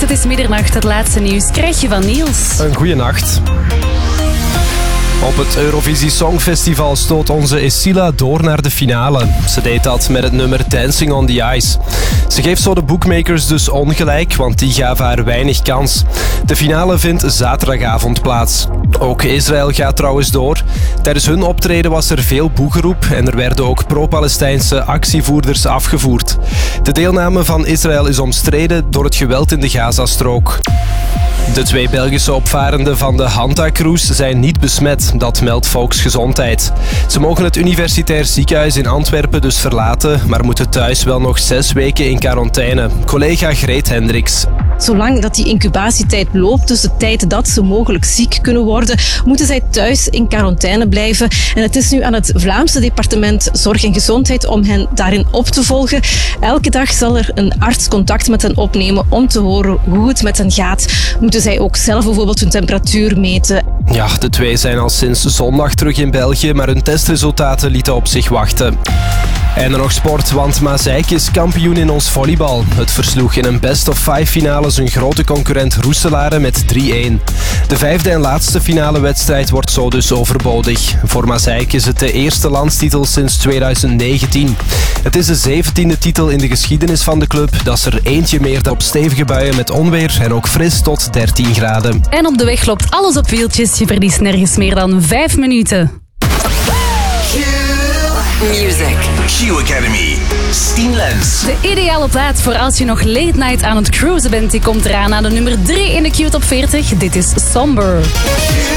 het is middernacht. Het laatste nieuws krijg je van Niels. Een goeie nacht. Op het Eurovisie Songfestival stoot onze Esila door naar de finale. Ze deed dat met het nummer Dancing on the Ice. Ze geeft zo de bookmakers dus ongelijk, want die gaven haar weinig kans. De finale vindt zaterdagavond plaats. Ook Israël gaat trouwens door. Tijdens hun optreden was er veel boegeroep en er werden ook pro-Palestijnse actievoerders afgevoerd. De deelname van Israël is omstreden door het geweld in de Gazastrook. De 2 Belgische opvarenden van de Hanta-cruise zijn niet besmet, dat meldt Volksgezondheid. Ze mogen het universitair ziekenhuis in Antwerpen dus verlaten, maar moeten thuis wel nog 6 weken in quarantaine. Collega Greet Hendricks. Zolang dat die incubatietijd loopt, dus de tijd dat ze mogelijk ziek kunnen worden, moeten zij thuis in quarantaine blijven. En het is nu aan het Vlaamse departement Zorg en Gezondheid om hen daarin op te volgen. Elke dag zal er een arts contact met hen opnemen om te horen hoe het met hen gaat. Moeten zij ook zelf bijvoorbeeld hun temperatuur meten. Ja, de 2 zijn al sinds zondag terug in België, maar hun testresultaten lieten op zich wachten. En dan nog sport, want Maaseik is kampioen in ons volleybal. Het versloeg in een best-of-5 finale zijn grote concurrent Roeselare met 3-1. De 5e en laatste finale wedstrijd wordt zo dus overbodig. Voor Maaseik is het de eerste landstitel sinds 2019. Het is de 17e titel in de geschiedenis van de club. Dat is er eentje meer dan op stevige buien met onweer en ook fris tot 13 graden. En op de weg loopt alles op wieltjes. Je verliest nergens meer dan 5 minuten. Music. Q Academy. Stien Lens. De ideale plaat voor als je nog late night aan het cruisen bent. Die komt eraan aan de nummer 3 in de Q Top 40. Dit is Somber.